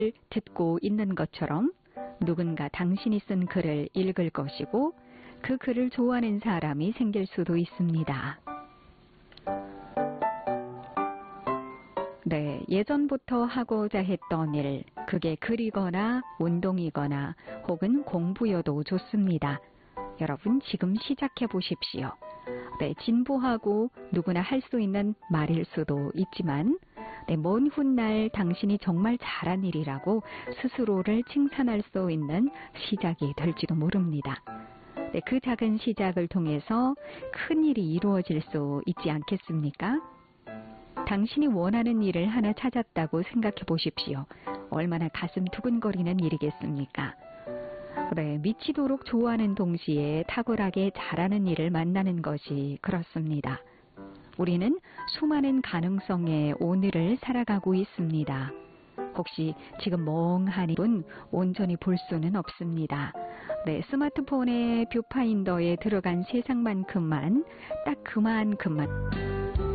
듣고 있는 것처럼 누군가 당신이 쓴 글을 읽을 것이고 그 글을 좋아하는 사람이 생길 수도 있습니다. 네, 예전부터 하고자 했던 일, 그게 글이거나 운동이거나 혹은 공부여도 좋습니다. 여러분 지금 시작해 보십시오. 네, 진부하고 누구나 할 수 있는 말일 수도 있지만 네, 먼 훗날 당신이 정말 잘한 일이라고 스스로를 칭찬할 수 있는 시작이 될지도 모릅니다. 네, 그 작은 시작을 통해서 큰 일이 이루어질 수 있지 않겠습니까? 당신이 원하는 일을 하나 찾았다고 생각해 보십시오. 얼마나 가슴 두근거리는 일이겠습니까? 네, 미치도록 좋아하는 동시에 탁월하게 잘하는 일을 만나는 것이 그렇습니다. 우리는 수많은 가능성의 오늘을 살아가고 있습니다. 혹시 지금 멍하니 분 온전히 볼 수는 없습니다. 네, 스마트폰의 뷰파인더에 들어간 세상만큼만 딱 그만큼만